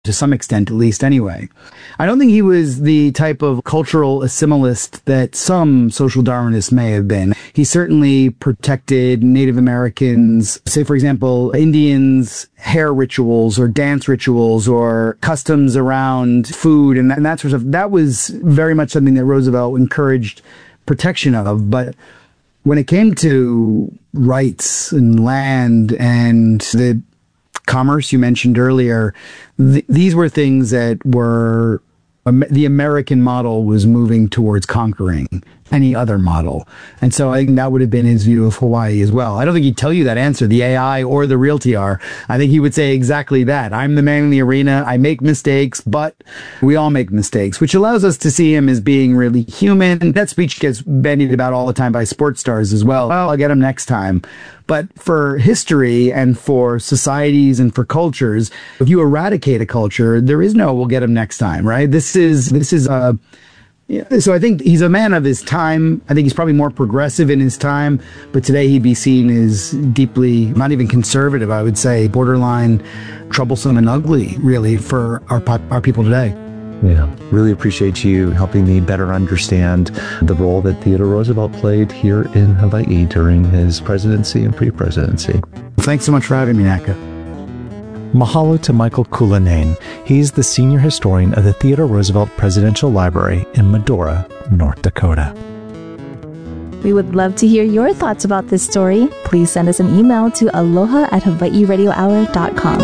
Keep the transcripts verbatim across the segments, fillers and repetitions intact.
to some extent, at least anyway. I don't think he was the type of cultural assimilist that some social Darwinists may have been. He certainly protected Native Americans, say, for example, Indians' hair rituals or dance rituals or customs around food and that, and that sort of stuff. That was very much something that Roosevelt encouraged protection of. But when it came to rights and land and the commerce you mentioned earlier, th- these were things that were um, the American model was moving towards conquering any other model. And so I think that would have been his view of Hawaii as well. I don't think he'd tell you that answer, the A I or the real T R. I think he would say exactly that. I'm the man in the arena. I make mistakes, but we all make mistakes, which allows us to see him as being really human. That speech gets bandied about all the time by sports stars as well. Well, I'll get him next time. But for history and for societies and for cultures, if you eradicate a culture, there is no, we'll get him next time, right? This is, this is a, Yeah. So I think he's a man of his time. I think he's probably more progressive in his time, but today he'd be seen as deeply, not even conservative, I would say, borderline troublesome and ugly, really, for our our people today. Yeah, really appreciate you helping me better understand the role that Theodore Roosevelt played here in Hawaii during his presidency and pre-presidency. Thanks so much for having me, Naka. Mahalo to Michael Kulanane. He's the senior historian of the Theodore Roosevelt Presidential Library in Medora, North Dakota. We would love to hear your thoughts about this story. Please send us an email to aloha at hawaii radio hour dot com.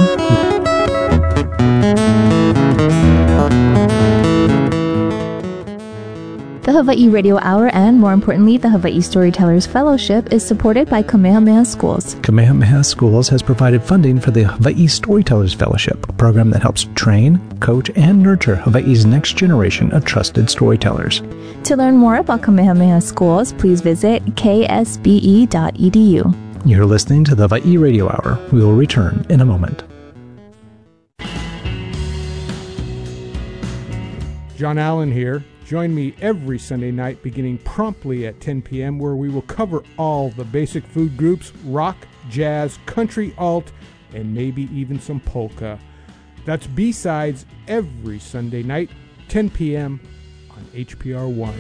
The Hawaii Radio Hour and, more importantly, the Hawaii Storytellers Fellowship is supported by Kamehameha Schools. Kamehameha Schools has provided funding for the Hawaii Storytellers Fellowship, a program that helps train, coach, and nurture Hawaii's next generation of trusted storytellers. To learn more about Kamehameha Schools, please visit k s b e dot e d u. You're listening to the Hawaii Radio Hour. We will return in a moment. John Allen here. Join me every Sunday night beginning promptly at ten p.m. where we will cover all the basic food groups, rock, jazz, country, alt, and maybe even some polka. That's B-Sides every Sunday night, ten p.m. on H P R one.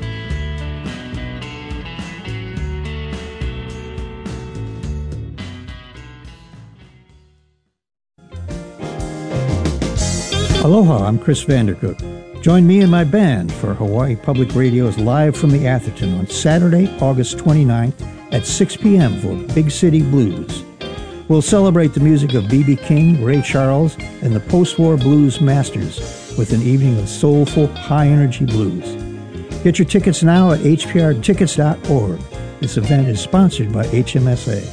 Aloha, I'm Chris Vandercook. Join me and my band for Hawaii Public Radio's Live from the Atherton on Saturday, August twenty-ninth at six p.m. for Big City Blues. We'll celebrate the music of B B King, Ray Charles, and the post-war blues masters with an evening of soulful, high-energy blues. Get your tickets now at h p r tickets dot org. This event is sponsored by H M S A.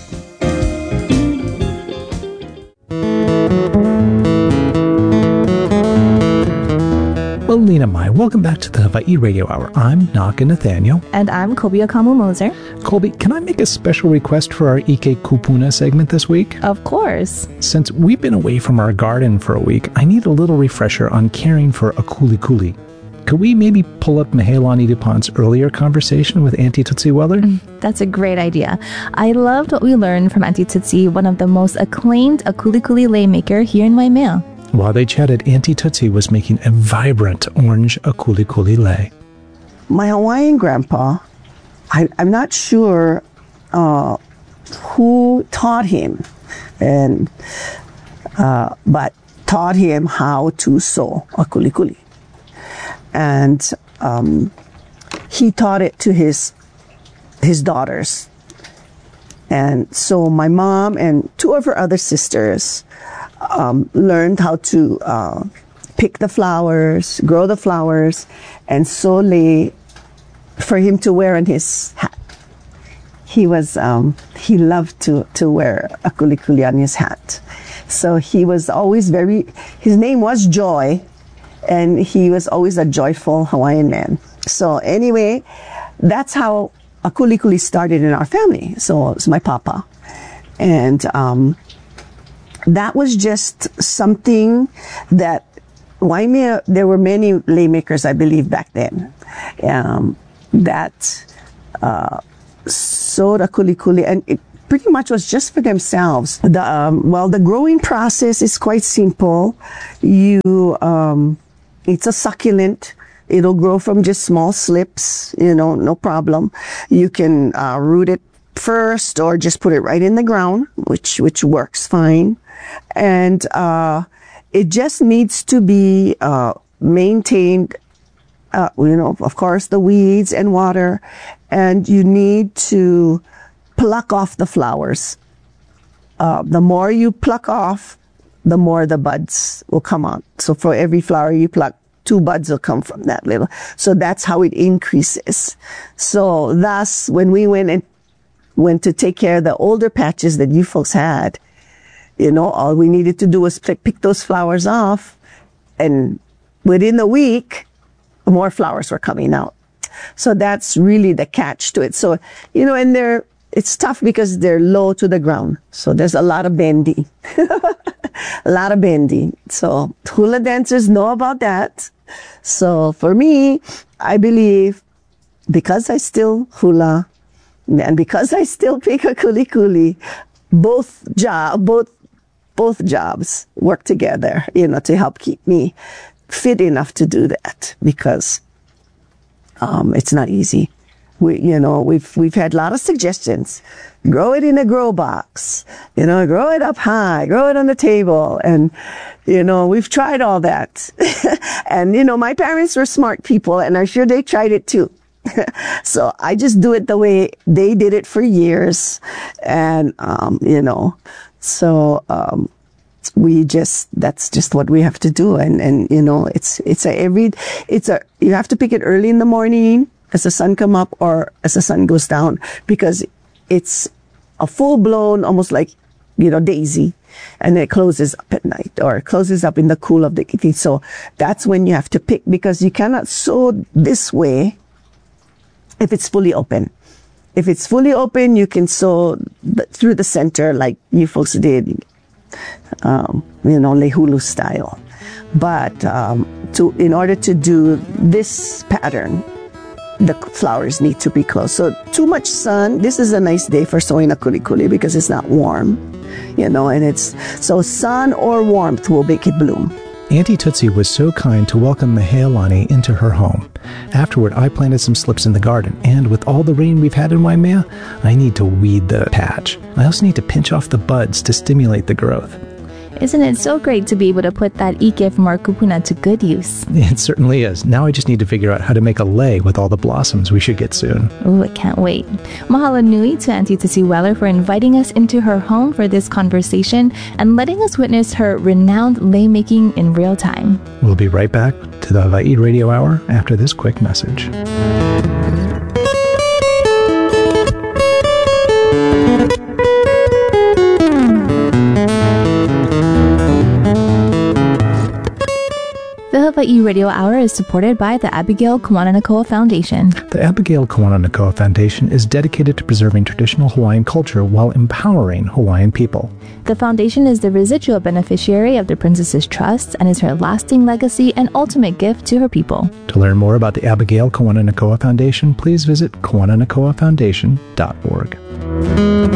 Well, Lena Mai, welcome back to the Hawaii Radio Hour. I'm Naka Nathaniel. And I'm Colby Akamu Moser. Colby, can I make a special request for our Ike Kupuna segment this week? Of course. Since we've been away from our garden for a week, I need a little refresher on caring for a kuli-kuli. Could we maybe pull up Meheilani DuPont's earlier conversation with Auntie Tootsie Weller? Mm, that's a great idea. I loved what we learned from Auntie Tootsie, one of the most acclaimed akuli-kuli lei maker here in Waimea. While they chatted, Auntie Tootsie was making a vibrant orange akuli-kuli lei. My Hawaiian grandpa, I, I'm not sure uh, who taught him, and uh, but taught him how to sew akuli-kuli. And um, he taught it to his his daughters. And so my mom and two of her other sisters um, learned how to uh, pick the flowers, grow the flowers, and sew lei for him to wear on his hat. He was um, he loved to to wear akuli-kuli on his hat. So he was always very. His name was Joy. And he was always a joyful Hawaiian man. So anyway, that's how akuli-kuli started in our family. So it's my papa. And um, that was just something that Waimea, there were many lei makers, I believe, back then, um, that uh, sewed akuli-kuli. And it, pretty much was just for themselves. The, um, well, the growing process is quite simple. You, um, it's a succulent. It'll grow from just small slips, you know, no problem. You can uh, root it first or just put it right in the ground, which which works fine. And uh, it just needs to be uh, maintained, uh, you know, of course, the weeds and water. And you need to pluck off the flowers. Uh, the more you pluck off, the more the buds will come out. So for every flower you pluck, two buds will come from that little. So that's how it increases. So thus, when we went and went to take care of the older patches that you folks had, you know, all we needed to do was pick, pick those flowers off, and within a week, more flowers were coming out. So that's really the catch to it. So, you know, and they're, it's tough because they're low to the ground. So there's a lot of bending. A lot of bending. So hula dancers know about that. So for me, I believe because I still hula and because I still pick a kuli kuli, both job, both, both jobs work together, you know, to help keep me fit enough to do that, because um, it's not easy. We, you know, we've, we've had a lot of suggestions. Grow it in a grow box, you know, grow it up high, grow it on the table. And, you know, we've tried all that. And, you know, my parents were smart people, and I'm sure they tried it too. So I just do it the way they did it for years. And, um, you know, so, um, we just, that's just what we have to do. And, and, you know, it's, it's a every, it's a, you have to pick it early in the morning as the sun come up or as the sun goes down, because it's a full blown, almost like, you know, daisy, and it closes up at night or it closes up in the cool of the evening. So that's when you have to pick, because you cannot sow this way if it's fully open. If it's fully open, you can sow the, through the center like you folks did, um, you know, Lehulu style. But um, to in order to do this pattern, the flowers need to be close. So too much sun. This is a nice day for sowing a kuli kuli because it's not warm, you know, and it's, so sun or warmth will make it bloom. Auntie Tootsie was so kind to welcome Mehealani into her home. Afterward, I planted some slips in the garden, and with all the rain we've had in Waimea, I need to weed the patch. I also need to pinch off the buds to stimulate the growth. Isn't it so great to be able to put that ike from our kupuna to good use? It certainly is. Now I just need to figure out how to make a lei with all the blossoms we should get soon. Ooh, I can't wait. Mahalo nui to Auntie Tootsie Weller for inviting us into her home for this conversation and letting us witness her renowned lei making in real time. We'll be right back to the Hawaii Radio Hour after this quick message. The Hawaii Radio Hour is supported by the Abigail Kawananakoa Foundation. The Abigail Kawananakoa Foundation is dedicated to preserving traditional Hawaiian culture while empowering Hawaiian people. The foundation is the residual beneficiary of the Princess's Trust and is her lasting legacy and ultimate gift to her people. To learn more about the Abigail Kawananakoa Foundation, please visit kawananakoa foundation dot org.